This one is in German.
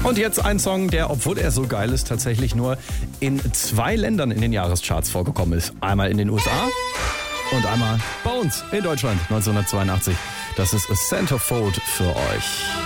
Und jetzt ein Song, der, obwohl er so geil ist, tatsächlich nur in 2 Ländern in den Jahrescharts vorgekommen ist. Einmal in den USA und einmal bei uns in Deutschland 1982. Das ist A Centerfold für euch.